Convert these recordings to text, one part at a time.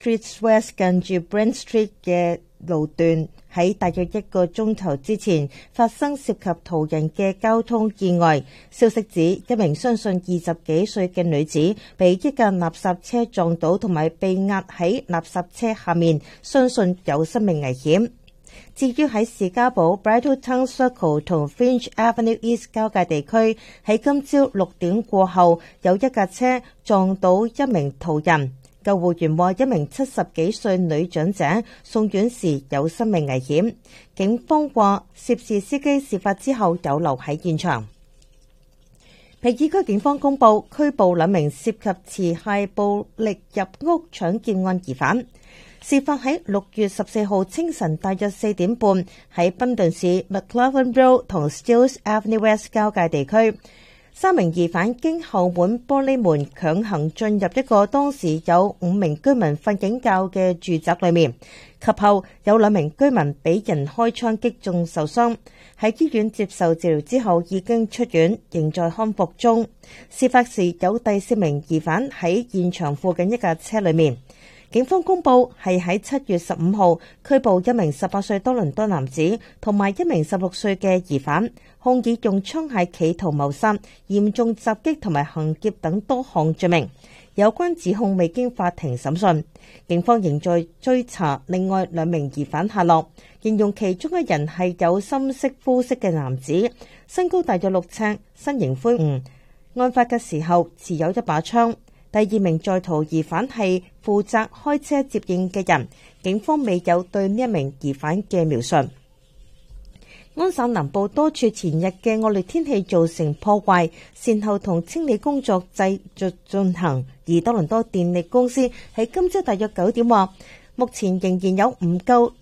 Street West 近住 Brent Street 嘅路段，喺大約1個鐘頭之前發生涉及途人嘅交通意外。消息指，一名相信20幾歲嘅女子被一架垃圾車撞倒，同埋被壓喺垃圾車下面，相信有生命危險。至於喺士嘉堡 Bridletown Circle 同 Finch Avenue East 交界地區，喺今朝6點過後，有一架車撞倒一名途人。救護員話，一名70幾歲女長者送院時有生命危險。警方話，涉事司機事發之後有留喺現場。皮爾區警方公佈拘捕2名涉及持械暴力入屋搶劫案疑犯。事發喺6月14號清晨大約4點半，喺賓頓市 McLaren Road 同 Steeles Avenue West 交界地區，3名疑犯經後門玻璃門強行進入一個當時有5名居民瞓緊覺嘅住宅裏面，及後有2名居民俾人開槍擊中受傷，喺醫院接受治療之後已經出院，仍在康復中。事發時有第4名疑犯喺現場附近一架車裏面。警方公佈係喺7月15號拘捕1名18歲多倫多男子同埋1名16歲嘅疑犯，控以用槍械企圖謀殺、嚴重襲擊同埋行劫等多項罪名。有關指控未經法庭審訊，警方仍在追查另外2名疑犯下落，形容其中一人係有深色膚色嘅男子，身高大約6尺，身形魁梧，案發嘅時候持有一把槍。第2名在逃疑犯係負責開車接應嘅人，警方未有對呢1名疑犯嘅描述。安省南部多處前日嘅惡劣天氣造成破壞，善後同清理工作繼續進行。而多倫多電力公司喺今朝大約9點話，目前仍然有唔夠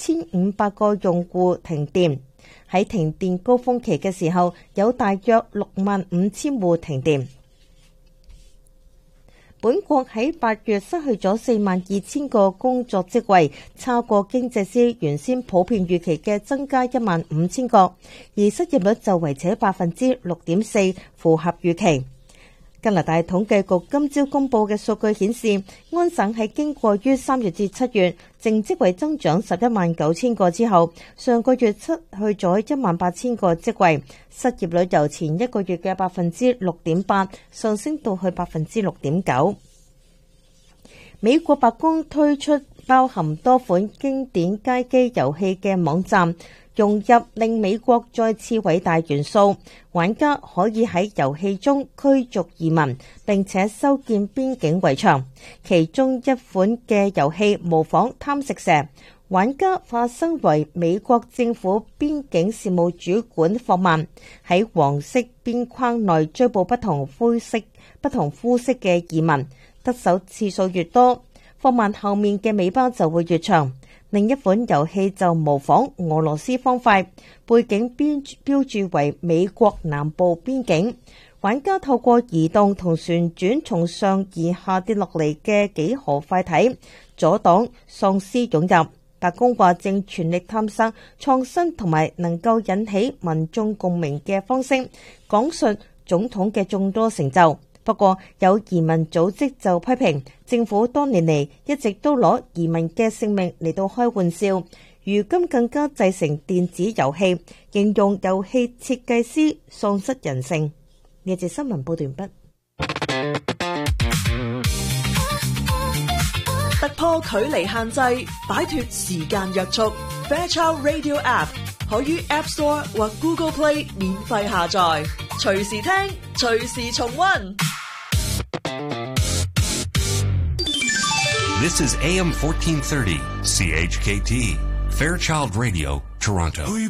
2500個用戶停電。喺停電高峰期嘅時候，有大約65000戶停電。本國喺8月失去咗42000個工作職位，超過經濟師原先普遍預期嘅增加15000個，而失業率就維持喺 6.4%， 符合預期。加拿大統計局今朝公佈嘅數據顯示，安省喺經過於3月至7月淨職位增長119000個之後，上個月失去咗18000個職位，失業率由前一個月嘅 6.8% 上升到去 6.9%。美國白宮推出包含多款經典街機遊戲嘅網站，融入令美國再次偉大元素，玩家可以喺遊戲中驅逐移民，並且修建邊境圍牆。其中一款嘅遊戲模仿貪食蛇，玩家化身為美國政府邊境事務主管霍曼，喺黃色邊框內追捕不同膚色嘅移民，得手次數越多，霍曼後面嘅尾巴就會越長。另一款遊戲就模仿俄羅斯方塊，背景標注為美國南部邊境。玩家透過移動同旋轉從上而下跌落嚟嘅幾何塊體，阻擋喪屍湧入。白宮話正全力探索創新同埋能夠引起民眾共鳴嘅方式，講述總統嘅眾多成就。不過，有移民組織就批評政府多年嚟一直都攞移民嘅性命嚟到開玩笑，如今更加製成電子遊戲，形容遊戲設計師喪失人性。呢節新聞報道完畢。 突破距離限制，擺脫時間約束。Fairchild Radio App 可於 App Store 或 Google Play 免費下載，隨時聽，隨時重溫。 This is AM 1430 CHKT Fairchild Radio, Toronto.